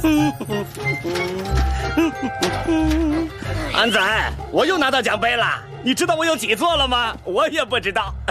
安仔，我又拿到奖杯了。你知道我有几座了吗？我也不知道。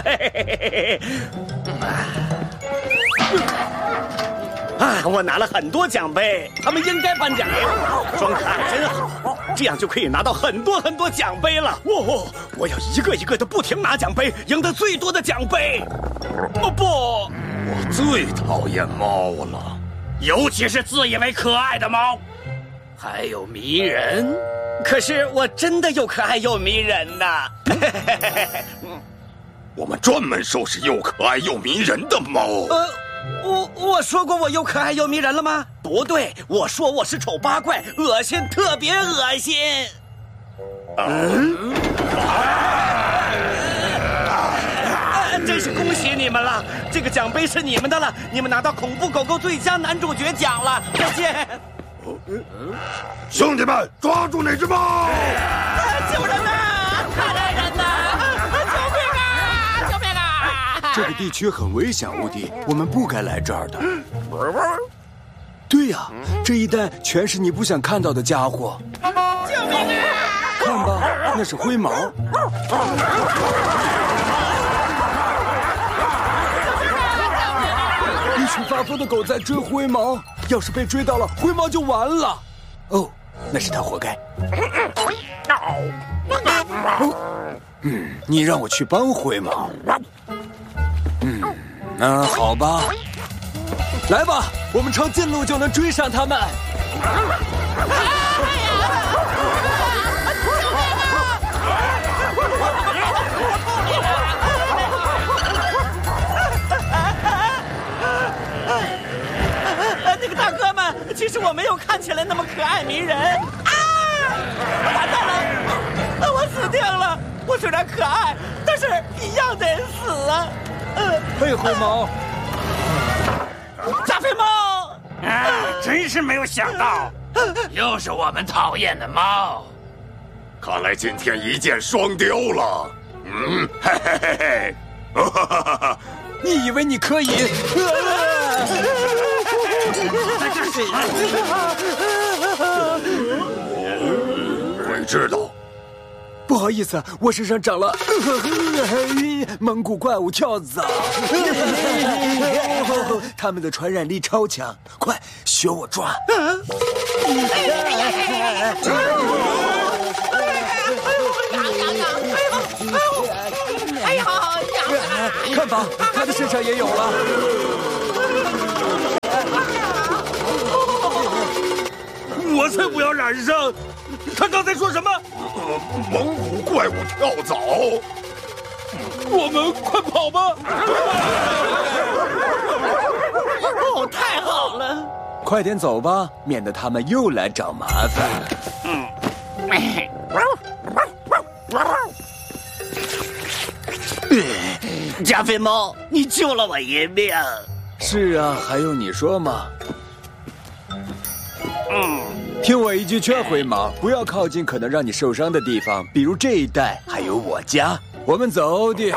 啊，我拿了很多奖杯，他们应该颁奖给我。装可爱真好，这样就可以拿到很多很多奖杯了。我要一个一个的不停拿奖杯，赢得最多的奖杯。不， 我最讨厌猫了，尤其是自以为可爱的猫，还有迷人。 可是我真的又可爱又迷人呐！ 我们专门收拾又可爱又迷人的猫。 我说过我又可爱又迷人了吗？不对，我说我是丑八怪，恶心，特别恶心。真是恭喜你们了，这个奖杯是你们的了，你们拿到恐怖狗狗最佳男主角奖了，再见。 兄弟们，抓住那只猫！ 救人呐！太来人呐！救命啊！救命啊！ 这个地区很危险，乌迪，我们不该来这儿的。对呀，这一带全是你不想看到的家伙。 救命啊！ 看吧，那是灰毛。一群发疯的狗在追灰毛，要是被追到了，灰毛就完了。哦，那是他活该。你让我去帮灰毛。那好吧，来吧，我们抄近路就能追上他们。 那个大哥们，其实我没有看起来那么可爱迷人。完蛋了，我死定了！我虽然可爱，但是一样得死啊！ 嘿，灰毛， 加菲猫！ 真是没有想到，又是我们讨厌的猫。看来今天一箭双雕了。嘿嘿嘿嘿。 你以为你可以？ 鬼知道。 不好意思，我身上长了蒙古怪物跳蚤，他们的传染力超强，快学我抓！看吧，他的身上也有了。 我才不要染上！他刚才说什么？蒙古怪物跳蚤。 我们快跑吧！ 哦，太好了！ 快点走吧，免得他们又来找麻烦。 加菲猫，你救了我一命。 是啊，还用你说吗？听我一句劝，灰毛，不要靠近可能让你受伤的地方，比如这一带，还有我家。我们走的。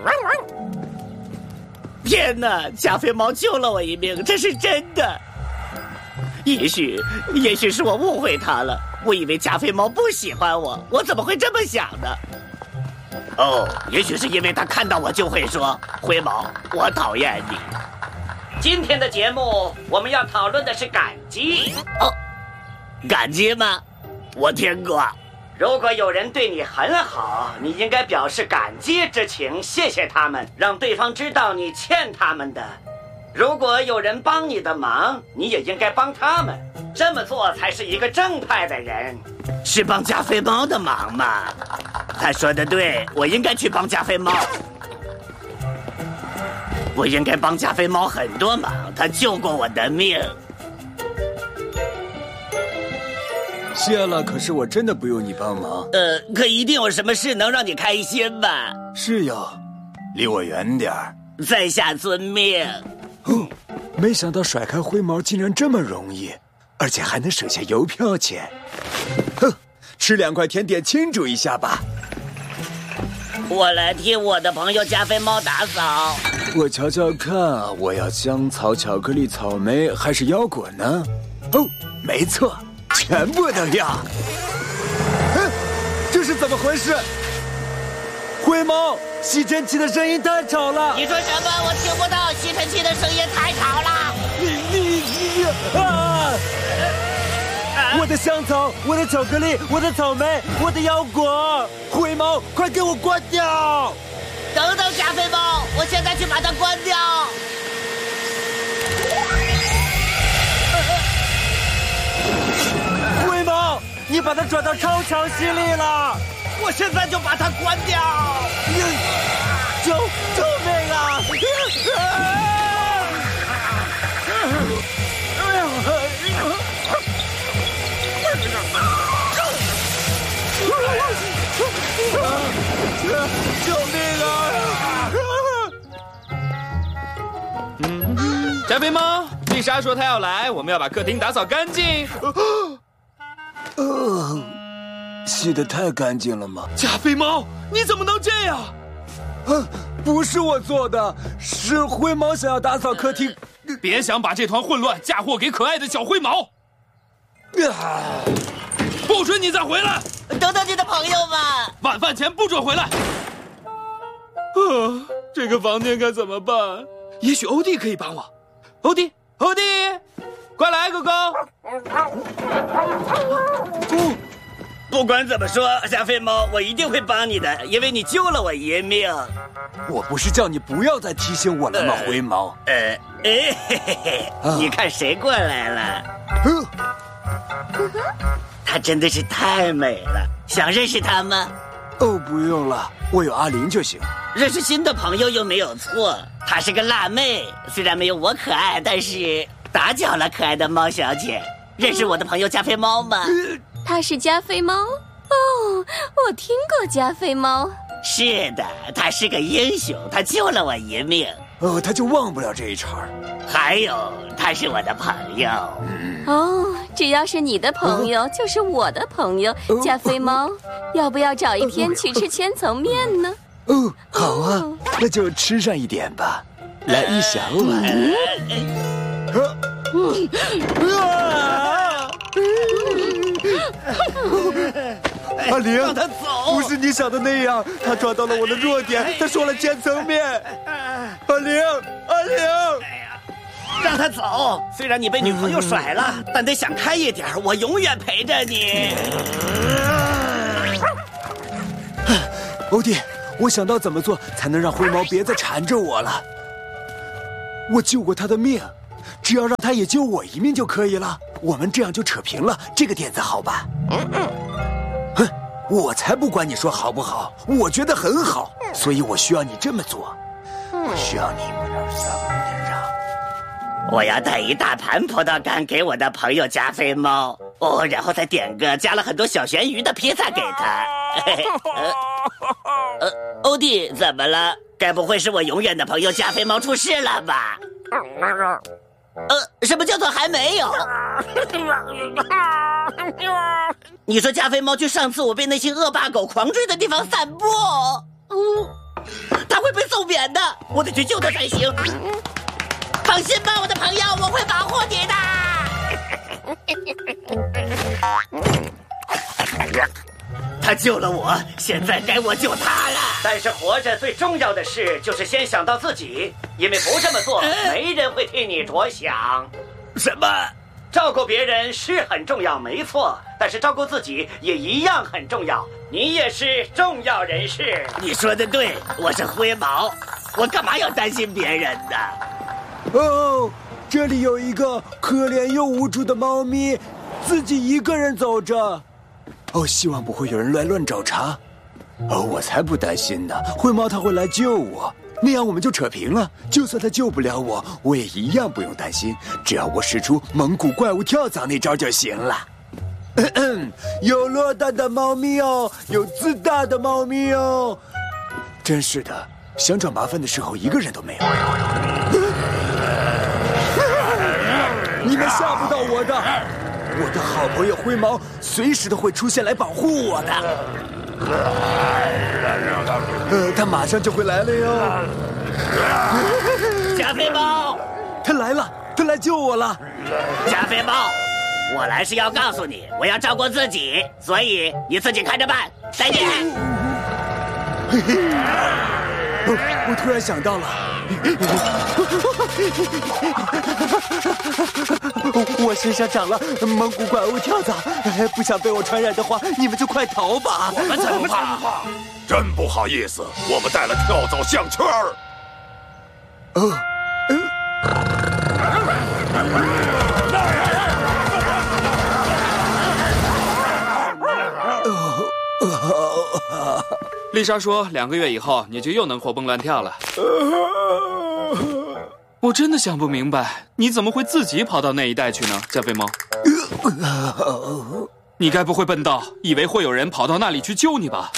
天哪，加菲猫救了我一命，这是真的。也许是我误会他了，我以为加菲猫不喜欢我，我怎么会这么想呢？哦，也许是因为他看到我就会说：“灰毛，我讨厌你。”今天的节目我们要讨论的是感激。哦，感激吗？我听过。如果有人对你很好，你应该表示感激之情，谢谢他们，让对方知道你欠他们的。如果有人帮你的忙，你也应该帮他们，这么做才是一个正派的人。是帮加菲猫的忙吗？他说的对，我应该去帮加菲猫。我应该帮加菲猫很多忙，他救过我的命。 谢了，可是我真的不用你帮忙。 可一定有什么事能让你开心吧？ 是哟，离我远点儿。 在下遵命。 没想到甩开灰毛竟然这么容易，而且还能省下邮票钱。吃2块甜点庆祝一下吧。 我来替我的朋友加菲猫打扫。 我瞧瞧看，我要香草、巧克力、草莓还是腰果呢？哦， 没错，全部都要。这是怎么回事？灰猫，吸尘器的声音太吵了。 你说什么？我听不到，吸尘器的声音太吵了。 我的香草，我的巧克力，我的草莓，我的腰果，灰猫，快给我关掉！ 等等，加菲猫，我现在去把它关掉。 灰猫，你把它转到超强吸力了！ 我现在就把它关掉！ 救命啊！救命啊！ 加菲猫，丽莎说她要来，我们要把客厅打扫干净。 洗得太干净了吗？ 加菲猫，你怎么能这样？ 不是我做的，是灰猫想要打扫客厅。 别想把这团混乱嫁祸给可爱的小灰毛！不准你再回来！ 等等你的朋友们， 晚饭前不准回来。这个房间该怎么办？也许欧弟可以帮我。欧弟，快来，狗狗！ 不管怎么说，加菲猫，我一定会帮你的，因为你救了我一命。 我不是叫你不要再提醒我了吗，灰猫？ 你看谁过来了？她真的是太美了，想认识她吗？ 不用了，我有阿玲就行。 认识新的朋友又没有错。她是个辣妹，虽然没有我可爱，但是打搅了可爱的猫小姐。认识我的朋友加菲猫吗？ 他是加菲猫哦，我听过加菲猫。 是的，他是个英雄，他救了我一命。 他就忘不了这一茬。 还有，他是我的朋友。 哦，只要是你的朋友，就是我的朋友。加菲猫，要不要找一天去吃千层面呢？ 好啊，那就吃上一点吧。来一小碗。阿玲， 让他走！ 不是你想的那样，他抓到了我的弱点，他说了千层面。阿玲， 让他走！虽然你被女朋友甩了，但得想开一点，我永远陪着你。 欧弟，我想到怎么做才能让灰猫别再缠着我了。我救过他的命，只要让他也救我一命就可以了。我们这样就扯平了，这个点子好吧？我才不管你说好不好，我觉得很好，所以我需要你这么做。我需要你我要带一大盘葡萄干给我的朋友加菲猫，然后再点个加了很多小咸鱼的披萨给他。欧弟，怎么了？该不会是我永远的朋友加菲猫出事了吧？什么叫做还没有？你说加菲猫去上次我被那些恶霸狗狂追的地方散步，他会被送扁的，我得去救他才行。放心吧，我的朋友，我会保护你的。他救了我，现在该我救他了。 但是活着最重要的事就是先想到自己，因为不这么做，没人会替你着想。 什么？ 照顾别人是很重要，没错，但是照顾自己也一样很重要。你也是重要人士。 你说的对，我是灰毛，我干嘛要担心别人呢？ 这里有一个可怜又无助的猫咪，自己一个人走着。希望不会有人来乱找茬。我才不担心呢，灰猫它会来救我，那样我们就扯平了。就算它救不了我，我也一样不用担心，只要我使出蒙古怪物跳蚤那招就行了。有落单的猫咪哦，有自大的猫咪哦。真是的，想找麻烦的时候一个人都没有。你们吓不到我的，我的好朋友灰毛随时都会出现来保护我的。他马上就会来了哟。 加菲猫， 他来了，他来救我了。 加菲猫， 我来是要告诉你，我要照顾自己，所以你自己看着办。再见。 我突然想到了，我身上长了蒙古怪物跳蚤，不想被我传染的话，你们就快逃吧。 我们才不怕！真不好意思，我们带了跳蚤项圈儿。 丽莎说，2个月以后你就又能活蹦乱跳了。我真的想不明白，你怎么会自己跑到那一带去呢？加菲猫，你该不会笨到以为会有人跑到那里去救你吧？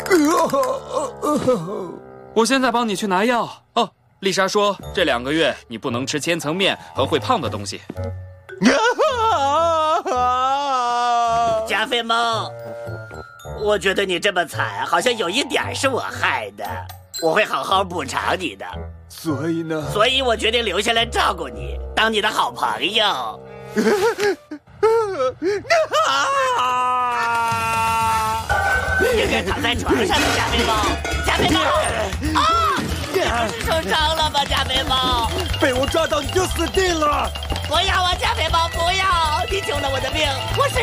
我现在帮你去拿药。哦，丽莎说，这2个月你不能吃千层面和会胖的东西。 加菲猫，我觉得你这么惨，好像有一点是我害的，我会好好补偿你的。 所以呢？ 所以我决定留下来照顾你，当你的好朋友。应该躺在床上的加菲猫，加菲猫啊！你不是受伤了吗？加菲猫， 被我抓到你就死定了！ 不要啊，加菲猫，不要！你救了我的命，我是